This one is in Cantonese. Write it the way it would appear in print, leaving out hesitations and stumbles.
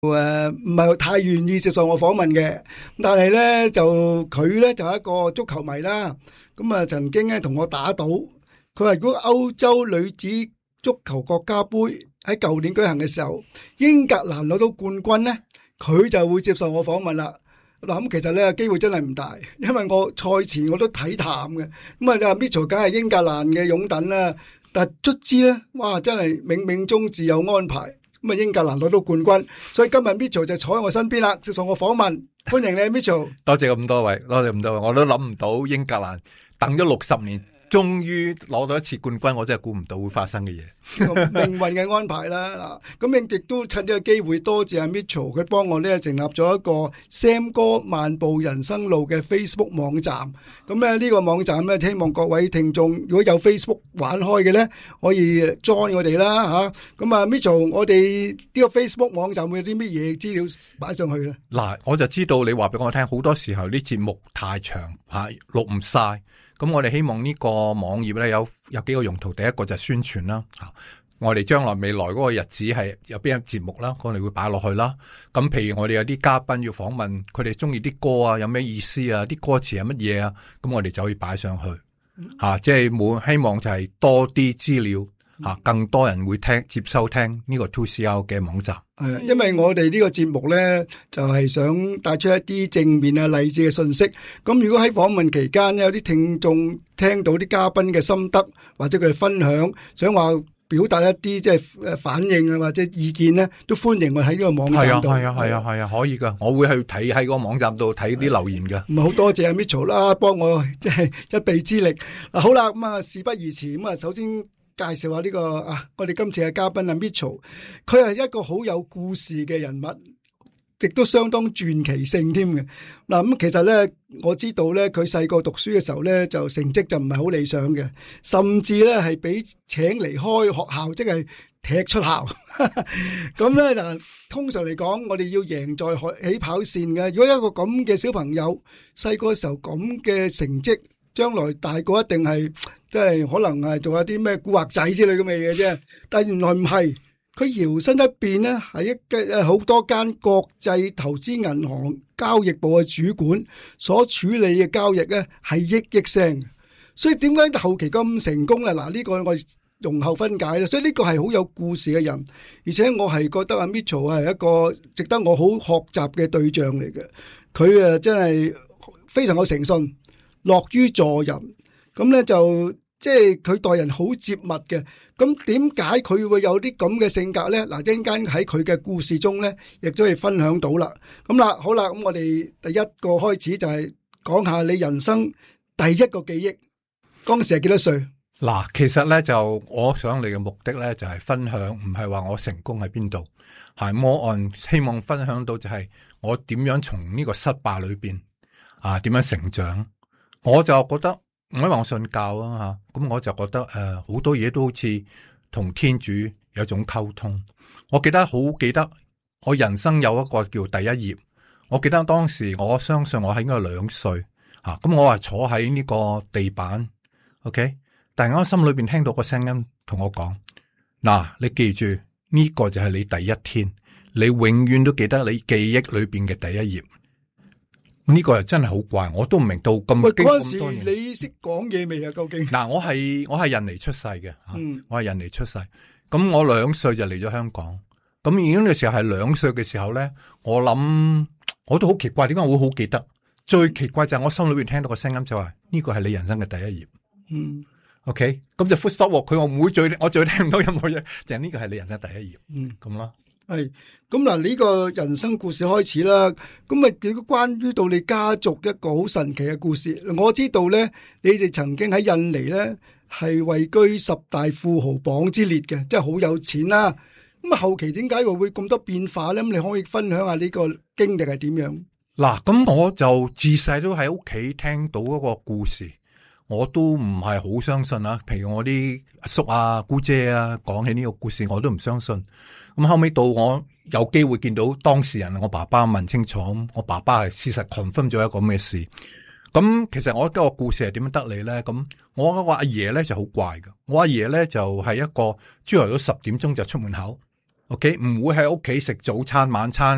唔係太願意接受我訪問嘅，但係咧就佢咧就係一個足球迷啦，咁啊曾經咧同我打賭，佢話如果歐洲女子足球國家杯喺舊年舉行嘅時候，英格蘭攞到冠軍咧，佢就會接受我訪問啦。嗱，咁其實咧機會真係唔大，因為我賽前我都睇淡嘅，咁啊就 Mitchell 梗係英格蘭嘅擁躉啦，但係卒之咧，哇真係冥冥中自有安排，咁啊英格蘭攞到冠軍，所以今日 Mitchell 就坐喺我身邊啦，接受我訪問，歡迎你 Mitchell。 多謝咁多位，多謝咁多位，我都諗唔到英格蘭等咗60年。終於攞到一次冠軍，我真係估唔到會發生嘅嘢。 命運嘅安排啦，嗱，咁亦都趁呢個機會多謝阿 Mitchell，佢幫我咧成立咗一個 Sam 哥漫步人生路嘅 Facebook 網站。咁咧呢個網站咧，希望各位聽眾如果有 Facebook 玩開嘅咧，可以 join 我哋啦吓。咁啊 Mitchell，我哋呢個 Facebook 網站會有啲乜嘢資料擺上去咧？ 嗱，我就知道你話俾我聽，好多時候啲節目太長吓，錄唔晒。咁我哋希望呢個網頁咧有幾個用途，第一個就係宣傳啦，我哋將來未來嗰個日子係有邊一節目啦，我哋會擺落去啦。咁譬如我哋有啲嘉賓要訪問，佢哋中意啲歌啊，有咩意思啊，啲歌詞係乜嘢啊，咁我哋就可以擺上去，即係希望就係多啲資料。更多人會接收聽呢個 2CR 嘅網站。 係，因為我哋呢個節目咧，就係想帶出一啲正面啊、勵志嘅信息。咁如果喺訪問期間有啲聽眾聽到啲嘉賓嘅心得，或者佢哋分享，想話表達一啲即係反應啊，或者意見咧，都歡迎我喺呢個網站度。 係啊，可以噶，我會去睇喺個網站度睇啲留言噶。 咁好多謝阿 Mitchell 啦，幫我即係一臂之力。嗱，好啦，咁啊事不宜遲，咁啊首先介紹下呢個我哋今次嘅嘉賓阿 Mitchell， 佢係一個好有故事嘅人物，亦都相當傳奇性添嘅。嗱，咁其實咧，我知道咧，佢細個讀書嘅時候咧，就成績就唔係好理想嘅，甚至咧係俾請離開學校，即係踢出校。咁咧嗱，通常嚟講，我哋要贏在起跑線嘅。如果一個咁嘅小朋友細個嘅時候咁嘅成績，將來大個一定係即係可能係做一啲咩古惑仔之類咁嘅嘢啫，但原來唔係，佢搖身一變呢，係好多間國際投資銀行交易部嘅主管所處理嘅交易呢係億億聲，所以點解後期咁成功咧？嗱，呢個我容後分解啦。所以呢個係好有故事嘅人，而且我係覺得阿 Mitchell 係一個值得我好學習嘅對象嚟嘅。佢真係非常有誠信，樂於助人，咁咧就即係佢待人好接物嘅。咁點解佢會有啲咁嘅性格咧？嗱，一陣間喺佢嘅故事中咧，亦都係分享到啦。咁啦，好啦，咁我哋第一個開始就係講下你人生第一個記憶，當時係幾多歲？ 嗱，其實咧就我想你嘅目的咧就係分享，唔係話我成功喺邊度，係more on希望分享到就係我點樣從呢個失敗裏邊點樣成長。我就覺得，因為我信教啊吓，咁我就覺得好多嘢都好似同天主有種溝通。我記得我人生有一個叫第一頁。我記得當時我相信我係應該2歲咁我係坐喺呢個地板 ，OK， 突然間心裏邊聽到個聲音同我講：嗱，你記住呢個就係你第一天，你永遠都記得你記憶裏邊嘅第一頁。呢個係真係好怪，我都唔明到咁。 喂，嗰陣時你識講嘢未啊？究竟？ 嗱，我係印尼出世嘅，我係印尼出世。咁我2歲就嚟咗香港。咁已經嘅時候係2歲嘅時候咧，我諗我都好奇怪，點解我會好記得？最奇怪就係我心裏邊聽到個聲音就話：呢個係你人生嘅第一頁。OK， 咁就 full stop。佢我唔會我再聽唔到任何嘢，就係呢個係你人生第一頁。咁咯。係， 咁嗱，呢個人生故事開始啦。咁啊，如果關於到你家族一個好神奇嘅故事，我知道咧，你哋曾經喺印尼咧係位居10大富豪榜之列嘅，即係好有錢啦。咁啊，後期點解會咁多變化咧？咁你可以分享下呢個經歷係點樣？ 嗱，咁我就自細都喺屋企聽到嗰個故事，我都唔係好相信啊。譬如我啲阿叔啊、姑姐啊講起呢個故事，我都唔相信。咁後尾到我有機會見到當事人，我爸爸問清楚，我爸爸係事實 confirm 咗一個咩事。咁其實我個故事係點樣得嚟咧？咁我嗰個阿爺咧就好怪㗎。我阿爺咧就係一個朝頭早10點鐘就出門口，OK， 唔會喺屋企食早餐晚餐。